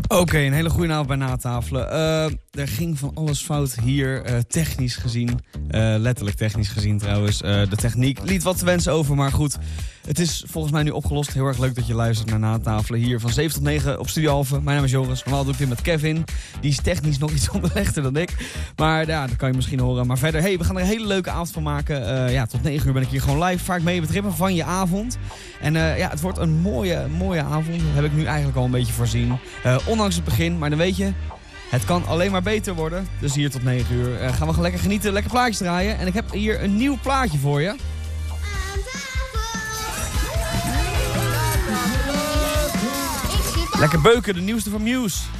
Oké, een hele goede avond bij Natafelen. Er ging van alles fout hier, technisch gezien. Letterlijk technisch gezien trouwens. De techniek liet wat te wensen over, maar goed. Het is volgens mij nu opgelost. Heel erg leuk dat je luistert naar Natafelen. Hier van 7 tot 9 op Studio Alphen. Mijn naam is Joris. Normaal doe ik dit met Kevin. Die is technisch nog iets onderlegder dan ik. Maar ja, dat kan je misschien horen. Maar verder, we gaan er een hele leuke avond van maken. Tot 9 uur ben ik hier gewoon live. Vaak mee met ritme van je avond. En het wordt een mooie avond. Dat heb ik nu eigenlijk al een beetje voorzien. Ondanks het begin, maar dan weet je, het kan alleen maar beter worden. Dus hier tot 9 uur gaan we gewoon lekker genieten, lekker plaatjes draaien. En ik heb hier een nieuw plaatje voor je. Lekker beuken, de nieuwste van Muse.